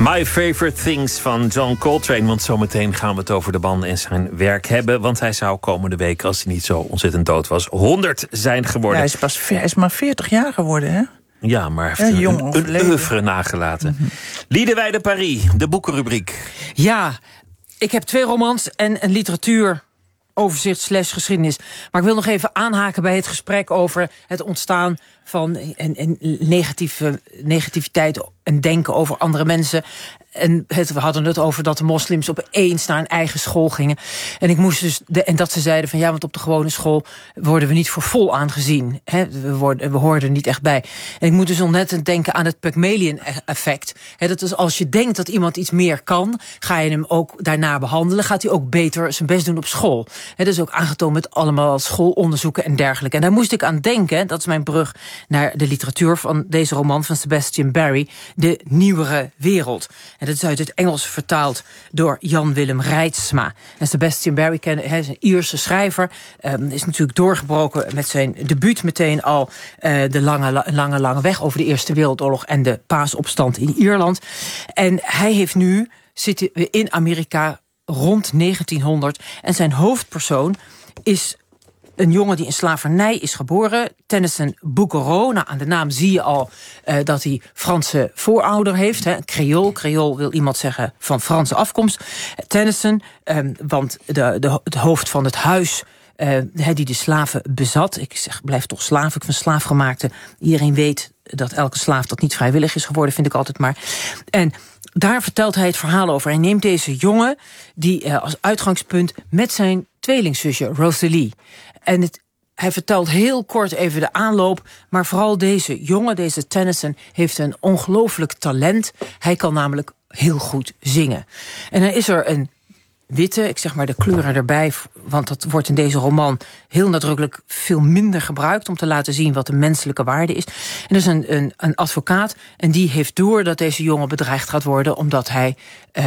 My Favorite Things van John Coltrane. Want zometeen gaan we het over de man en zijn werk hebben. Want hij zou komende week, als hij niet zo ontzettend dood was, 100 zijn geworden. Ja, hij is maar 40 jaar geworden, hè? Ja, maar hij heeft een oeuvre nagelaten. Mm-hmm. Liedewij Paris, de boekenrubriek. Ja, ik heb 2 romans en een literatuuroverzicht / geschiedenis. Maar ik wil nog even aanhaken bij het gesprek over het ontstaan van negativiteit en denken over andere mensen. En we hadden het over dat de moslims opeens naar een eigen school gingen. En ik moest dus en dat ze zeiden van ja, want op de gewone school worden we niet voor vol aangezien. Hè? We horen er niet echt bij. En ik moet dus ontzettend denken aan het Pygmalion-effect. Dat is als je denkt dat iemand iets meer kan, ga je hem ook daarna behandelen. Gaat hij ook beter zijn best doen op school. Dat is ook aangetoond met allemaal schoolonderzoeken en dergelijke. En daar moest ik aan denken, dat is mijn brug naar de literatuur van deze roman van Sebastian Barry, De Nieuwere Wereld. En dat is uit het Engels vertaald door Jan Willem Reitsma. En Sebastian Barry, hij is een Ierse schrijver, is natuurlijk doorgebroken met zijn debuut meteen al de lange weg over de Eerste Wereldoorlog en de paasopstand in Ierland. En hij heeft nu zitten in Amerika rond 1900 en zijn hoofdpersoon is een jongen die in slavernij is geboren, Tennyson Bouguereau. Nou, aan de naam zie je al dat hij Franse voorouder heeft. Hè. Creool wil iemand zeggen van Franse afkomst. Tennyson, want het hoofd van het huis die de slaven bezat. Ik blijf toch slaaf, ik vind slaafgemaakte. Iedereen weet dat elke slaaf dat niet vrijwillig is geworden, vind ik altijd maar. En daar vertelt hij het verhaal over. Hij neemt deze jongen die als uitgangspunt met zijn tweelingzusje Rosalie. En hij vertelt heel kort even de aanloop, maar vooral deze jongen, deze Tennyson, heeft een ongelooflijk talent. Hij kan namelijk heel goed zingen. En dan is er een witte, ik zeg maar de kleuren erbij, want dat wordt in deze roman heel nadrukkelijk veel minder gebruikt om te laten zien wat de menselijke waarde is. En er is een advocaat en die heeft door dat deze jongen bedreigd gaat worden omdat hij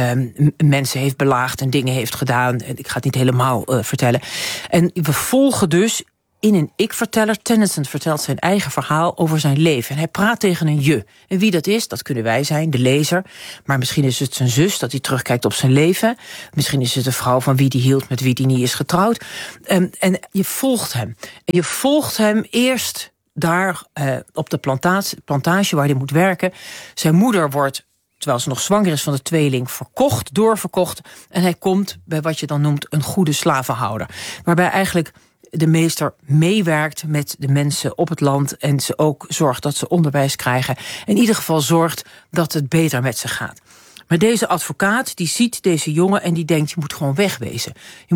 mensen heeft belaagd en dingen heeft gedaan. Ik ga het niet helemaal vertellen. En we volgen dus in een ik-verteller. Tennyson vertelt zijn eigen verhaal over zijn leven. En hij praat tegen een je. En wie dat is, dat kunnen wij zijn, de lezer. Maar misschien is het zijn zus, dat hij terugkijkt op zijn leven. Misschien is het een vrouw van wie die hield, met wie die niet is getrouwd. En je volgt hem. En je volgt hem eerst daar op de plantage waar hij moet werken. Zijn moeder wordt, terwijl ze nog zwanger is van de tweeling, doorverkocht. En hij komt bij wat je dan noemt een goede slavenhouder. Waarbij eigenlijk de meester meewerkt met de mensen op het land en ze ook zorgt dat ze onderwijs krijgen. In ieder geval zorgt dat het beter met ze gaat. Maar deze advocaat die ziet deze jongen en die denkt, je moet gewoon wegwezen.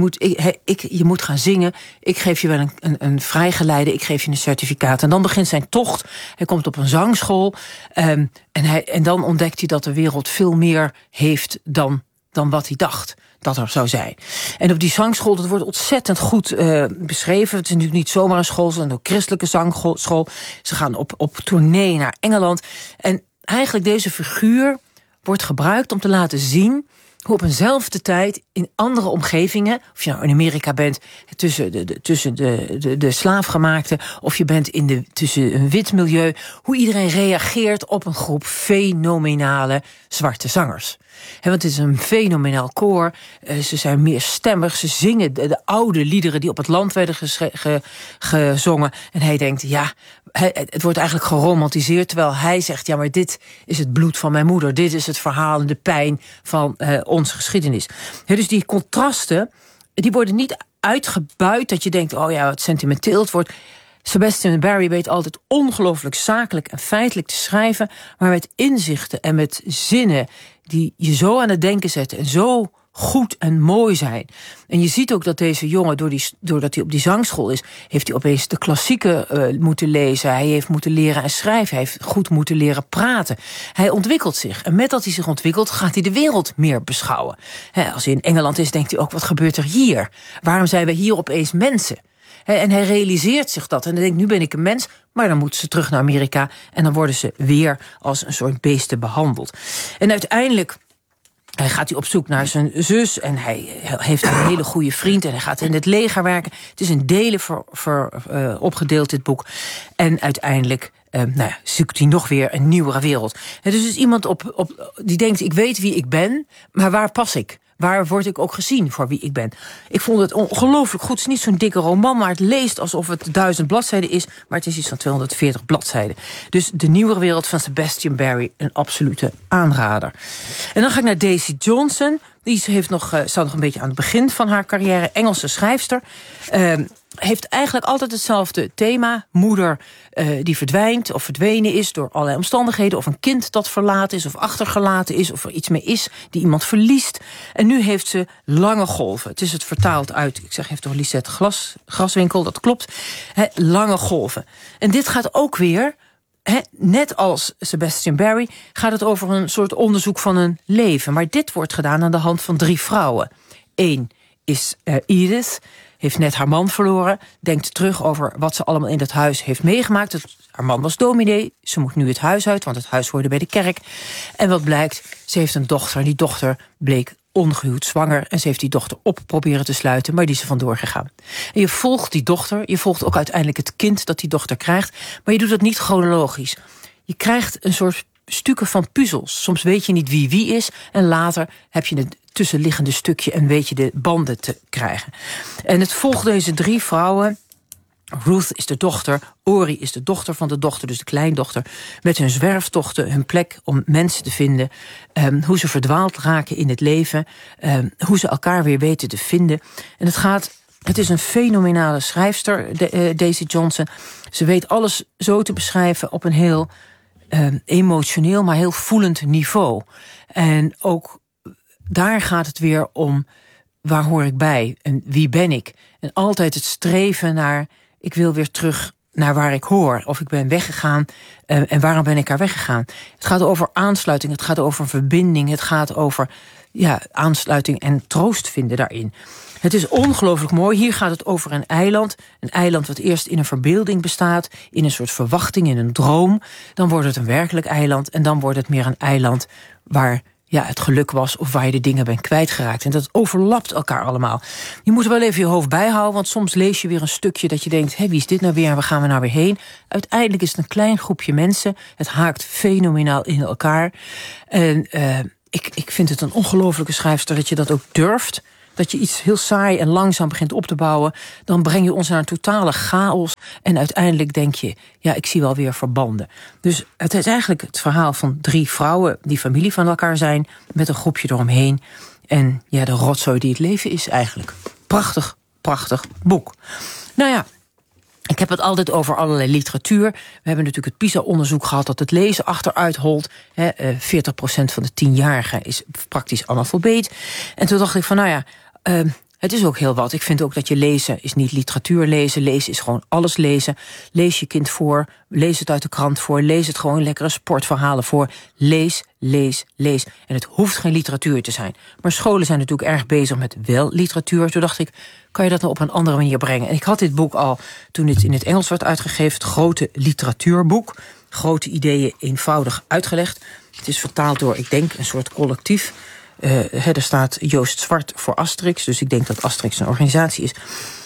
Je moet gaan zingen. Ik geef je wel een vrijgeleide, ik geef je een certificaat. En dan begint zijn tocht. Hij komt op een zangschool en dan ontdekt hij dat de wereld veel meer heeft dan wat hij dacht dat er zou zijn. En op die zangschool, dat wordt ontzettend goed beschreven. Het is natuurlijk niet zomaar een school, het is een christelijke zangschool. Ze gaan op tournee naar Engeland. En eigenlijk deze figuur wordt gebruikt om te laten zien hoe op eenzelfde tijd in andere omgevingen, of je nou in Amerika bent tussen de slaafgemaakte, of je bent tussen een wit milieu, hoe iedereen reageert op een groep fenomenale zwarte zangers. Want het is een fenomenaal koor. Ze zijn meerstemmig. Ze zingen de oude liederen die op het land werden gezongen. En hij denkt, ja, het wordt eigenlijk geromantiseerd. Terwijl hij zegt, ja, maar dit is het bloed van mijn moeder. Dit is het verhaal en de pijn van onze geschiedenis. Dus die contrasten, die worden niet uitgebuit dat je denkt, oh ja, wat sentimenteel het wordt. Sebastian Barry weet altijd ongelooflijk zakelijk en feitelijk te schrijven, maar met inzichten en met zinnen die je zo aan het denken zetten en zo goed en mooi zijn. En je ziet ook dat deze jongen, doordat hij op die zangschool is, heeft hij opeens de klassieken moeten lezen. Hij heeft moeten leren en schrijven. Hij heeft goed moeten leren praten. Hij ontwikkelt zich. En met dat hij zich ontwikkelt, gaat hij de wereld meer beschouwen. Als hij in Engeland is, denkt hij ook, wat gebeurt er hier? Waarom zijn we hier opeens mensen? En hij realiseert zich dat. En dan denkt, nu ben ik een mens, maar dan moeten ze terug naar Amerika en dan worden ze weer als een soort beesten behandeld. En uiteindelijk gaat hij op zoek naar zijn zus en hij heeft een hele goede vriend en hij gaat in het leger werken. Het is in delen opgedeeld, dit boek. En uiteindelijk zoekt hij nog weer een nieuwere wereld. Dus is iemand die denkt, ik weet wie ik ben, maar waar pas ik? Waar word ik ook gezien voor wie ik ben? Ik vond het ongelooflijk goed. Het is niet zo'n dikke roman, maar het leest alsof het 1000 bladzijden is. Maar het is iets van 240 bladzijden. Dus De Nieuwere Wereld van Sebastian Barry, een absolute aanrader. En dan ga ik naar Daisy Johnson. Die staat nog een beetje aan het begin van haar carrière. Engelse schrijfster. Heeft eigenlijk altijd hetzelfde thema. Moeder die verdwijnt of verdwenen is door allerlei omstandigheden. Of een kind dat verlaten is of achtergelaten is. Of er iets mee is die iemand verliest. En nu heeft ze Lange Golven. Het is het vertaald uit, ik zeg even door Lisette Graswinkel, dat klopt. Lange Golven. En dit gaat ook weer, net als Sebastian Barry, gaat het over een soort onderzoek van een leven. Maar dit wordt gedaan aan de hand van 3 vrouwen. 1 is Edith, heeft net haar man verloren, denkt terug over wat ze allemaal in dat huis heeft meegemaakt. Haar man was dominee, ze moet nu het huis uit, want het huis hoorde bij de kerk. En wat blijkt, ze heeft een dochter en die dochter bleek ongehuwd zwanger. En ze heeft die dochter op proberen te sluiten, maar die is er vandoor gegaan. En je volgt die dochter, je volgt ook uiteindelijk het kind dat die dochter krijgt, maar je doet dat niet chronologisch. Je krijgt een soort stukken van puzzels. Soms weet je niet wie is en later heb je het tussenliggende stukje en weet je de banden te krijgen. En het volgt deze 3 vrouwen. Ruth is de dochter, Ori is de dochter van de dochter, dus de kleindochter, met hun zwerftochten, hun plek om mensen te vinden, hoe ze verdwaald raken in het leven, hoe ze elkaar weer weten te vinden. En het is een fenomenale schrijfster, Daisy Johnson. Ze weet alles zo te beschrijven op een heel emotioneel, maar heel voelend niveau. En ook daar gaat het weer om, waar hoor ik bij en wie ben ik? En altijd het streven naar, ik wil weer terug naar waar ik hoor. Of ik ben weggegaan en waarom ben ik daar weggegaan? Het gaat over aansluiting, het gaat over verbinding, het gaat over aansluiting en troost vinden daarin. Het is ongelooflijk mooi. Hier gaat het over een eiland. Een eiland wat eerst in een verbeelding bestaat, in een soort verwachting, in een droom. Dan wordt het een werkelijk eiland en dan wordt het meer een eiland waar het geluk was of waar je de dingen bent kwijtgeraakt. En dat overlapt elkaar allemaal. Je moet er wel even je hoofd bijhouden, want soms lees je weer een stukje dat je denkt, wie is dit nou weer en waar gaan we nou weer heen? Uiteindelijk is het een klein groepje mensen. Het haakt fenomenaal in elkaar. En ik vind het een ongelofelijke schrijfster dat je dat ook durft. Dat je iets heel saai en langzaam begint op te bouwen, dan breng je ons naar een totale chaos. En uiteindelijk denk je, ik zie wel weer verbanden. Dus het is eigenlijk het verhaal van 3 vrouwen die familie van elkaar zijn, met een groepje eromheen. En de rotzooi die het leven is eigenlijk. Prachtig, prachtig boek. Nou ja, ik heb het altijd over allerlei literatuur. We hebben natuurlijk het PISA-onderzoek gehad dat het lezen achteruit holt. 40% van de 10-jarigen is praktisch analfabeet. En toen dacht ik van, het is ook heel wat. Ik vind ook dat je lezen is niet literatuur lezen. Lezen is gewoon alles lezen. Lees je kind voor, lees het uit de krant voor, lees het gewoon lekkere sportverhalen voor. Lees, lees, lees. En het hoeft geen literatuur te zijn. Maar scholen zijn natuurlijk erg bezig met wel literatuur. Toen dacht ik, kan je dat nou op een andere manier brengen? En ik had dit boek al, toen het in het Engels werd uitgegeven, het grote literatuurboek. Grote ideeën eenvoudig uitgelegd. Het is vertaald door, ik denk, een soort collectief. Er staat Joost Zwart voor Asterix, dus ik denk dat Asterix een organisatie is.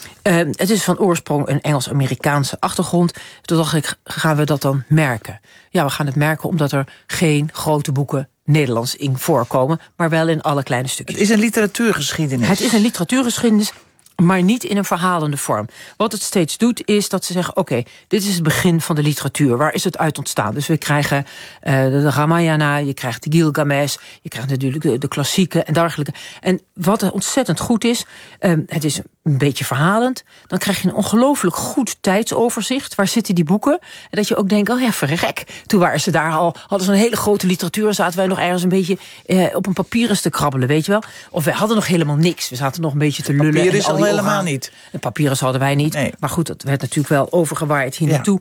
Het is van oorsprong een Engels-Amerikaanse achtergrond. Toen dacht ik, gaan we dat dan merken? Ja, we gaan het merken omdat er geen grote boeken Nederlands in voorkomen, maar wel in alle kleine stukjes. Het is een literatuurgeschiedenis. Het is een literatuurgeschiedenis, maar niet in een verhalende vorm. Wat het steeds doet, is dat ze zeggen, oké, dit is het begin van de literatuur. Waar is het uit ontstaan? Dus we krijgen de Ramayana, je krijgt de Gilgamesh, je krijgt natuurlijk de klassieke en dergelijke. En wat ontzettend goed is, het is een beetje verhalend. Dan krijg je een ongelooflijk goed tijdsoverzicht. Waar zitten die boeken? En dat je ook denkt, verrek. Toen waren ze daar al, hadden ze een hele grote literatuur, zaten wij nog ergens een beetje op een papier te krabbelen, weet je wel? Of wij hadden nog helemaal niks. We zaten nog een beetje te lullen. Papier is al helemaal niet. En papieren hadden wij niet. Nee. Maar goed, dat werd natuurlijk wel overgewaaid hier naartoe.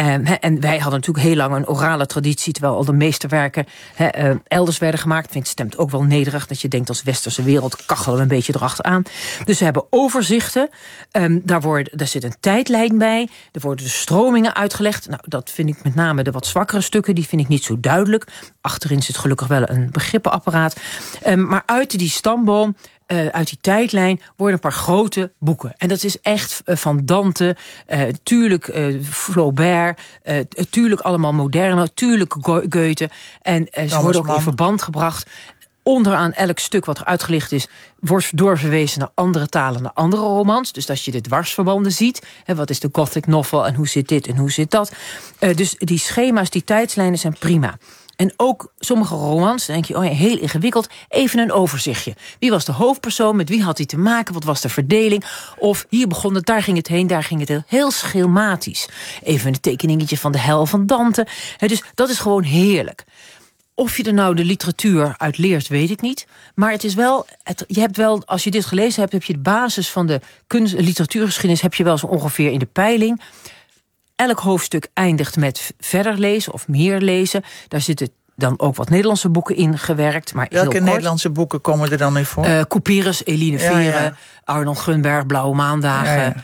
En wij hadden natuurlijk heel lang een orale traditie, terwijl al de meeste werken elders werden gemaakt. Ik vind het stemt ook wel nederig dat je denkt als westerse wereld kachelen we een beetje erachteraan. Dus ze hebben overzicht. overzichten. Daar zit een tijdlijn bij. Er worden de stromingen uitgelegd. Nou, dat vind ik met name de wat zwakkere stukken. Die vind ik niet zo duidelijk. Achterin zit gelukkig wel een begrippenapparaat. Maar uit die stamboom, uit die tijdlijn, worden een paar grote boeken. En dat is echt van Dante, tuurlijk Flaubert, tuurlijk allemaal moderne, tuurlijk Goethe. En ze worden ook in verband gebracht. Onderaan elk stuk wat er uitgelicht is, wordt doorverwezen naar andere talen, naar andere romans. Dus dat je de dwarsverbanden ziet. Wat is de gothic novel en hoe zit dit en hoe zit dat. Dus die schema's, die tijdslijnen zijn prima. En ook sommige romans, dan denk je, heel ingewikkeld. Even een overzichtje. Wie was de hoofdpersoon? Met wie had hij te maken? Wat was de verdeling? Of hier begon het, daar ging het heen, daar ging het heen. Heel schematisch. Even een tekeningetje van de hel van Dante. Dus dat is gewoon heerlijk. Of je er nou de literatuur uit leert, weet ik niet. Maar het is wel, je hebt wel, als je dit gelezen hebt, heb je de basis van de literatuurgeschiedenis heb je wel zo ongeveer in de peiling. Elk hoofdstuk eindigt met verder lezen of meer lezen. Daar zitten dan ook wat Nederlandse boeken in gewerkt. Maar welke Nederlandse boeken komen er dan in voor? Couperus, Eline Vere, Arnold Gunberg, Blauwe Maandagen.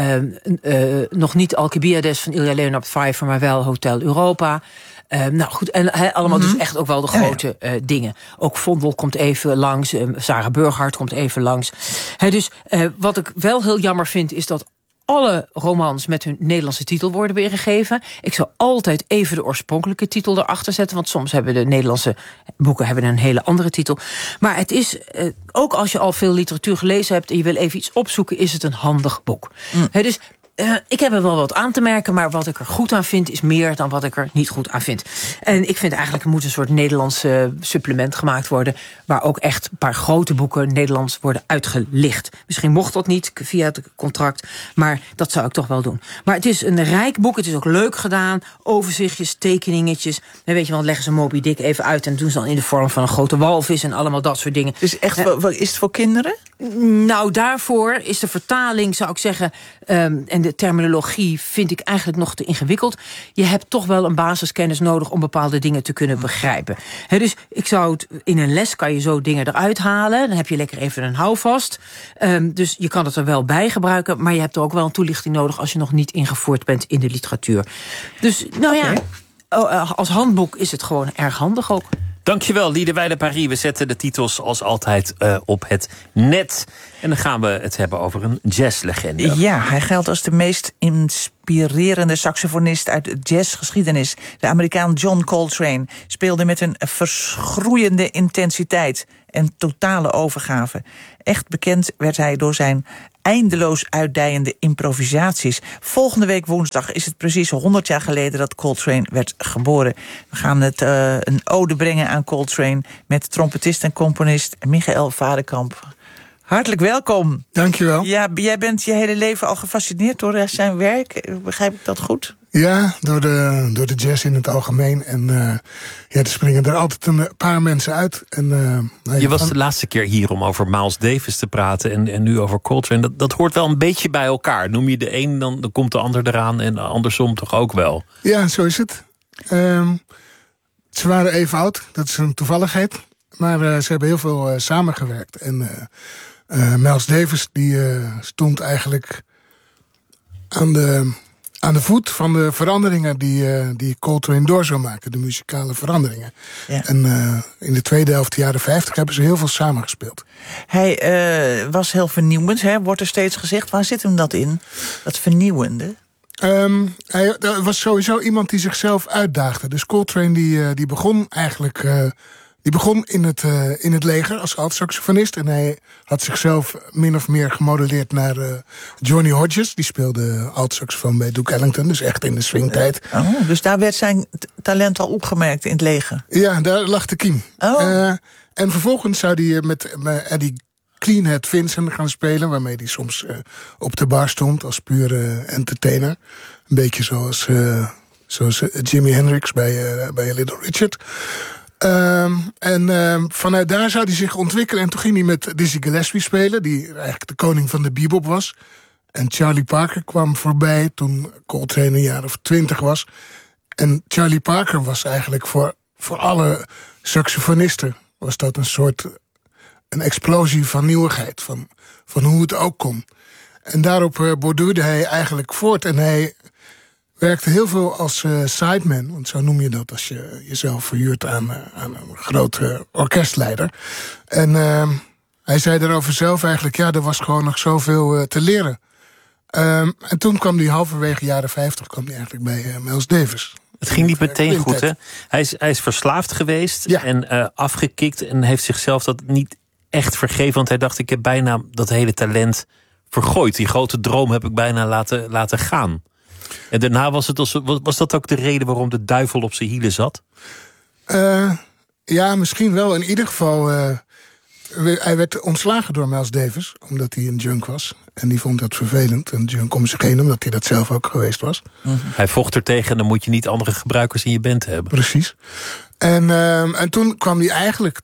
Nog niet Alcibiades van Ilja Leonard Pfeiffer, maar wel Hotel Europa. Nou goed, en allemaal dus echt ook wel de grote dingen. Ook Vondel komt even langs, Sarah Burghardt komt even langs. Dus wat ik wel heel jammer vind, is dat alle romans met hun Nederlandse titel worden weergegeven. Ik zou altijd even de oorspronkelijke titel erachter zetten, want soms hebben de Nederlandse boeken een hele andere titel. Maar het is, ook als je al veel literatuur gelezen hebt en je wil even iets opzoeken, is het een handig boek. Dus ik heb er wel wat aan te merken, maar wat ik er goed aan vind is meer dan wat ik er niet goed aan vind. En ik vind eigenlijk, er moet een soort Nederlandse supplement gemaakt worden, waar ook echt een paar grote boeken Nederlands worden uitgelicht. Misschien mocht dat niet via het contract, maar dat zou ik toch wel doen. Maar het is een rijk boek, het is ook leuk gedaan, overzichtjes, tekeningetjes. Dan weet je wel, leggen ze Moby Dick even uit en doen ze dan in de vorm van een grote walvis en allemaal dat soort dingen. Dus echt, is het voor kinderen? Nou, daarvoor is de vertaling, zou ik zeggen, en de terminologie vind ik eigenlijk nog te ingewikkeld. Je hebt toch wel een basiskennis nodig om bepaalde dingen te kunnen begrijpen. Dus ik zou het, in een les kan je zo dingen eruit halen. Dan heb je lekker even een houvast. Dus je kan het er wel bij gebruiken, maar je hebt er ook wel een toelichting nodig als je nog niet ingevoerd bent in de literatuur. Dus nou ja, als handboek is het gewoon erg handig ook. Dankjewel, Liederwijde Paris. We zetten de titels als altijd op het net. En dan gaan we het hebben over een jazzlegende. Ja, hij geldt als de meest inspirerende saxofonist uit de jazzgeschiedenis. De Amerikaan John Coltrane speelde met een verschroeiende intensiteit en totale overgave. Echt bekend werd hij door zijn eindeloos uitdijende improvisaties. Volgende week woensdag is het precies 100 jaar geleden dat Coltrane werd geboren. We gaan het een ode brengen aan Coltrane met trompetist en componist Michael Vadekamp. Hartelijk welkom. Dankjewel. Ja, jij bent je hele leven al gefascineerd door zijn werk. Begrijp ik dat goed? Ja, door de jazz in het algemeen. En er springen er altijd een paar mensen uit. En, je was de laatste keer hier om over Miles Davis te praten en nu over Coltrane. Dat hoort wel een beetje bij elkaar. Noem je de een, dan komt de ander eraan en andersom toch ook wel. Ja, zo is het. Ze waren even oud, dat is een toevalligheid. Maar ze hebben heel veel samengewerkt. En Miles Davis die stond eigenlijk aan de voet van de veranderingen die Coltrane door zou maken. De muzikale veranderingen. Ja. En in de tweede helft, de jaren 50, hebben ze heel veel samengespeeld. Hij was heel vernieuwend, wordt er steeds gezegd. Waar zit hem dat in? Dat vernieuwende? Hij was sowieso iemand die zichzelf uitdaagde. Dus Coltrane die begon eigenlijk Die begon in het leger als alt-saxofonist. En hij had zichzelf min of meer gemodelleerd naar Johnny Hodges. Die speelde alt-saxofoon bij Duke Ellington. Dus echt in de swingtijd. Dus daar werd zijn talent al opgemerkt in het leger? Ja, daar lag de kiem. En vervolgens zou hij met Eddie Cleanhead Vinson gaan spelen. Waarmee hij soms op de bar stond als pure entertainer. Een beetje zoals Jimi Hendrix bij Little Richard. Vanuit daar zou hij zich ontwikkelen. En toen ging hij met Dizzy Gillespie spelen, die eigenlijk de koning van de bebop was. En Charlie Parker kwam voorbij toen Coltrane een jaar of 20 was. En Charlie Parker was eigenlijk voor alle saxofonisten was dat een explosie van nieuwigheid. Van hoe het ook kon. En daarop borduurde hij eigenlijk voort. En hij werkte heel veel als sideman. Want zo noem je dat als je jezelf verhuurt aan een grote orkestleider. En hij zei daarover zelf eigenlijk... er was gewoon nog zoveel te leren. En toen kwam hij halverwege jaren 50... kwam hij eigenlijk bij Miles Davis. Het ging niet meteen goed, hè? Hij is verslaafd geweest en afgekikt... en heeft zichzelf dat niet echt vergeven. Want hij dacht, ik heb bijna dat hele talent vergooid. Die grote droom heb ik bijna laten gaan. En daarna was dat ook de reden waarom de duivel op zijn hielen zat? Ja, misschien wel. In ieder geval... hij werd ontslagen door Miles Davis, omdat hij een junk was. En die vond dat vervelend, een junk om zich heen, omdat hij dat zelf ook geweest was. Mm-hmm. Hij vocht er tegen en dan moet je niet andere gebruikers in je band hebben. Precies. En toen kwam hij eigenlijk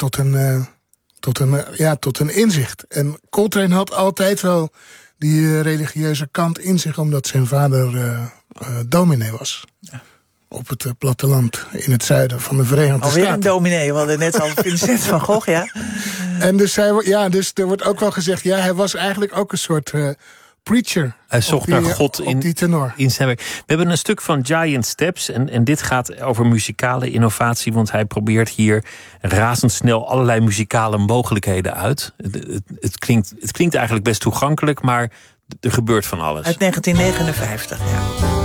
tot een inzicht. En Coltrane had altijd wel die religieuze kant in zich, omdat zijn vader dominee was. Ja. Op het platteland in het zuiden van de Verenigde Staten. Alweer een dominee, we hadden net al Vincent van Gogh, ja. En dus er wordt ook wel gezegd... hij was eigenlijk ook een soort preacher. Hij zocht naar God in zijn werk. We hebben een stuk van Giant Steps. En dit gaat over muzikale innovatie. Want hij probeert hier razendsnel allerlei muzikale mogelijkheden uit. Het klinkt eigenlijk best toegankelijk, maar er gebeurt van alles. Uit 1959, ja.